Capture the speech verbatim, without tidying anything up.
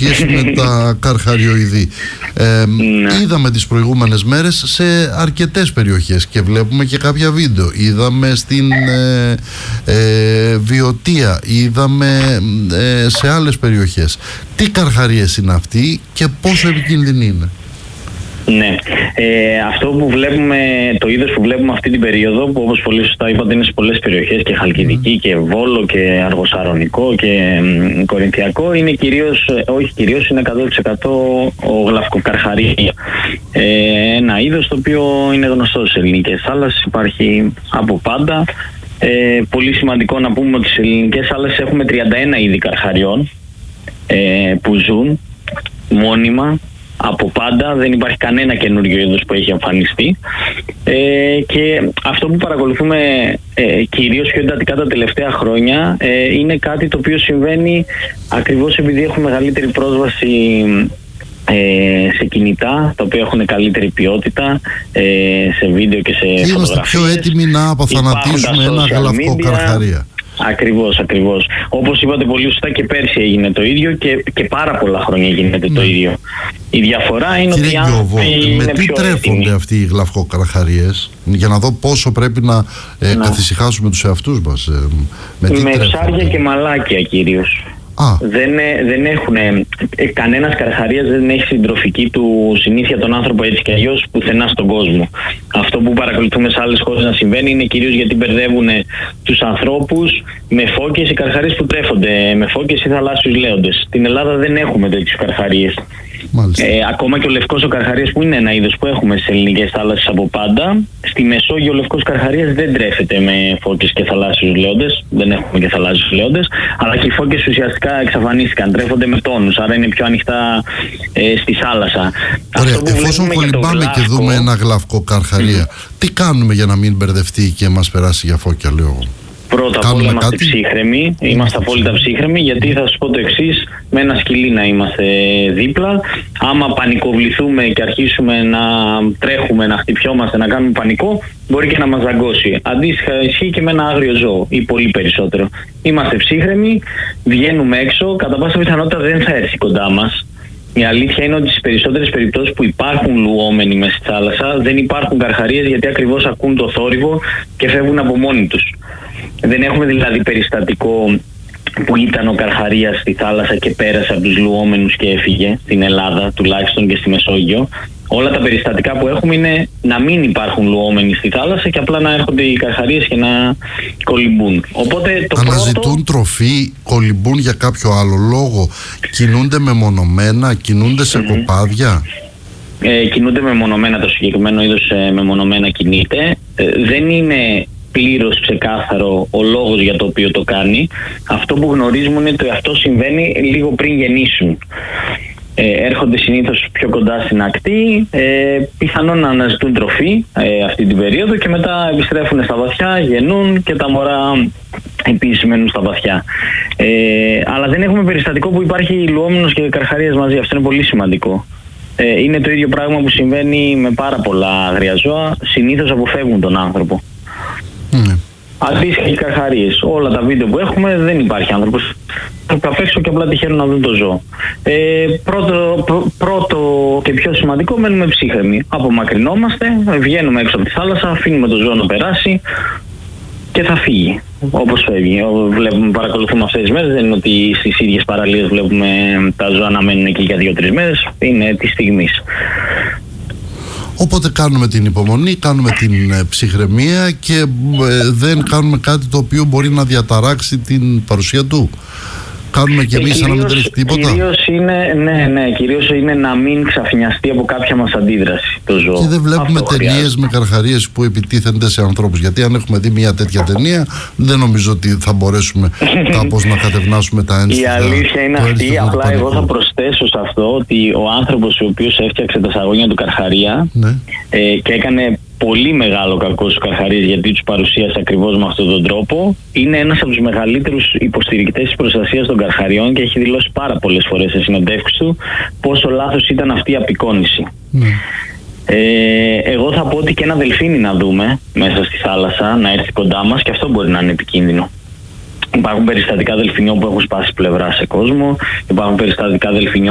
σχέση με τα καρχαριοειδή. Ε, ναι. Είδαμε τις προηγούμενες μέρες σε αρκετές περιοχές και βλέπουμε και κάποια βίντεο. Είδαμε στην ε, ε, Βιωτία, είδαμε ε, σε άλλες περιοχές. Τι καρχαρίες είναι αυτοί και πόσο επικίνδυνοι είναι? Ναι, ε, αυτό που βλέπουμε, το είδος που βλέπουμε αυτή την περίοδο, που όπως πολύ σωστά είπατε είναι σε πολλές περιοχές, και Χαλκιδική και Βόλο και Αργοσαρονικό και μ, Κορινθιακό, είναι κυρίως, όχι κυρίως, είναι εκατό τοις εκατό ο γλαυκοκαρχαρία. Ε, ένα είδος το οποίο είναι γνωστό στις ελληνικές θάλασσες, υπάρχει από πάντα. Ε, πολύ σημαντικό να πούμε ότι στις ελληνικές θάλασσες έχουμε τριάντα ένα είδη καρχαριών ε, που ζουν μόνιμα από πάντα, δεν υπάρχει κανένα καινούριο είδος που έχει εμφανιστεί, ε, και αυτό που παρακολουθούμε ε, κυρίως πιο εντατικά τα τελευταία χρόνια ε, είναι κάτι το οποίο συμβαίνει ακριβώς επειδή έχουμε μεγαλύτερη πρόσβαση ε, σε κινητά τα οποία έχουν καλύτερη ποιότητα, ε, σε βίντεο και σε και φωτογραφίες. Είμαστε πιο έτοιμοι να αποθανατήσουμε ένα γλαυκοκαρχαρία. Ακριβώς, ακριβώς. Όπως είπατε πολύ σωστά, και πέρσι έγινε το ίδιο και, και πάρα πολλά χρόνια γίνεται ναι. το ίδιο. Η διαφορά είναι Κύριε ότι οι άνθρωποι με είναι τι πιο τρέφονται έτοιμοι. αυτοί οι γλαυκοκαρχαρίες, για να δω πόσο πρέπει να ε, καθησυχάσουμε τους εαυτούς μας? Ε, με τι με τρέφονται? ψάρια και μαλάκια κυρίως. Α. Δεν, δεν έχουν, ε, κανένας καρχαρίας δεν έχει συντροφική του συνήθεια τον άνθρωπο έτσι και αλλιώς πουθενά στον κόσμο. Αυτό που παρακολουθούμε σε άλλες χώρες να συμβαίνει είναι κυρίως γιατί μπερδεύουν τους ανθρώπους με φώκες ή καρχαρίες που τρέφονται με φώκες ή θαλάσσιους λέοντες. Στην Ελλάδα δεν έχουμε τέτοιους καρχαρίες. Ε, ακόμα και ο λευκός ο καρχαρίας, που είναι ένα είδος που έχουμε στις ελληνικές θάλασσες από πάντα, στη Μεσόγειο ο λευκός καρχαρίας δεν τρέφεται με φώκες και θαλάσσιους λέοντες, δεν έχουμε και θαλάσσιους λέοντες, αλλά και οι φώκες ουσιαστικά εξαφανίστηκαν, τρέφονται με τόνους, άρα είναι πιο ανοιχτά ε, στη θάλασσα. Ωραία, εφόσον κολυμπάμε και δούμε ένα γλαυκοκαρχαρία, mm. τι κάνουμε για να μην μπερδευτεί και μας περάσει για φώκια, λέω? Πρώτα απ' όλα είμαστε ψύχρεμοι, είμαστε απόλυτα ψύχρεμοι, γιατί θα σας πω το εξής: με ένα σκυλί να είμαστε δίπλα. Άμα πανικοβληθούμε και αρχίσουμε να τρέχουμε, να χτυπιόμαστε, να κάνουμε πανικό, μπορεί και να μας δαγκώσει. Αντίστοιχα ισχύει και με ένα άγριο ζώο ή πολύ περισσότερο. Είμαστε ψύχρεμοι, βγαίνουμε έξω, κατά πάσα πιθανότητα δεν θα έρθει κοντά μας. Η αλήθεια είναι ότι στις περισσότερες περιπτώσεις που υπάρχουν λουόμενοι μέσα στη θάλασσα δεν υπάρχουν καρχαρίες, γιατί ακριβώς ακούν το θόρυβο και φεύγουν από μόνοι τους. Δεν έχουμε δηλαδή περιστατικό που ήταν ο καρχαρίας στη θάλασσα και πέρασε από τους λουόμενους και έφυγε, στην Ελλάδα τουλάχιστον και στη Μεσόγειο. Όλα τα περιστατικά που έχουμε είναι να μην υπάρχουν λουόμενοι στη θάλασσα και απλά να έρχονται οι καρχαρίες και να κολυμπούν. Οπότε το αναζητούν πρώτο... τροφή, κολυμπούν για κάποιο άλλο λόγο, κινούνται μεμονωμένα, κινούνται σε mm-hmm. κοπάδια. Ε, κινούνται μεμονωμένα, το συγκεκριμένο είδος ε, μεμονωμένα κινείται. Ε, δεν είναι πλήρως ξεκάθαρο ο λόγος για το οποίο το κάνει. Αυτό που γνωρίζουμε είναι ότι αυτό συμβαίνει λίγο πριν γεννήσουν. Ε, έρχονται συνήθως πιο κοντά στην ακτή, ε, πιθανόν να αναζητούν τροφή ε, αυτή την περίοδο και μετά επιστρέφουν στα βαθιά, γεννούν και τα μωρά επίσης μένουν στα βαθιά. Ε, αλλά δεν έχουμε περιστατικό που υπάρχει λουόμενος και καρχαρίας μαζί. Αυτό είναι πολύ σημαντικό. Ε, είναι το ίδιο πράγμα που συμβαίνει με πάρα πολλά άγρια ζώα. Συνήθως αποφεύγουν τον άνθρωπο. Mm. Αντίστοιχα οι καρχαρίες. Όλα τα βίντεο που έχουμε δεν υπάρχει άνθρωπος. Απ' έξω και απλά τυχαίνουν να δουν το ζώο. Ε, πρώτο, πρω, πρώτο και πιο σημαντικό, μένουμε ψύχρεμοι. Απομακρυνόμαστε, βγαίνουμε έξω από τη θάλασσα, αφήνουμε το ζώο να περάσει και θα φύγει. Όπως φεύγει. Βλέπουμε, παρακολουθούμε αυτές τις μέρες. Δεν είναι ότι στις ίδιες παραλίες βλέπουμε τα ζώα να μένουν εκεί για δύο-τρεις μέρες. Είναι της στιγμής. Οπότε κάνουμε την υπομονή, κάνουμε την ε, ψυχραιμία και ε, δεν κάνουμε κάτι το οποίο μπορεί να διαταράξει την παρουσία του. Κάνουμε και εμείς σαν να μην τρέχει τίποτα. Κυρίως είναι, ναι, ναι, κυρίως είναι να μην ξαφνιαστεί από κάποια μας αντίδραση το ζώο. Και δεν βλέπουμε ταινίες με καρχαρίες που επιτίθενται σε ανθρώπους. Γιατί αν έχουμε δει μια τέτοια ταινία, δεν νομίζω ότι θα μπορέσουμε κάπως να κατευνάσουμε τα ένστικτα. Η αλήθεια είναι αυτή. Απλά εγώ θα προσθέσω σε αυτό ότι ο άνθρωπος ο οποίος έφτιαξε τα σαγόνια του καρχαρία, ναι, ε, και έκανε πολύ μεγάλο κακό στους καρχαρίες γιατί τους παρουσίασε ακριβώς με αυτόν τον τρόπο, είναι ένας από τους μεγαλύτερους υποστηρικτές της προστασίας των καρχαριών και έχει δηλώσει πάρα πολλές φορές σε συνεντεύξεις του πόσο λάθος ήταν αυτή η απεικόνηση. Mm. Ε, εγώ θα πω ότι και ένα δελφίνι να δούμε μέσα στη θάλασσα να έρθει κοντά μας και αυτό μπορεί να είναι επικίνδυνο. Υπάρχουν περιστατικά δελφινιών που έχουν σπάσει πλευρά σε κόσμο, υπάρχουν περιστατικά δελφινιών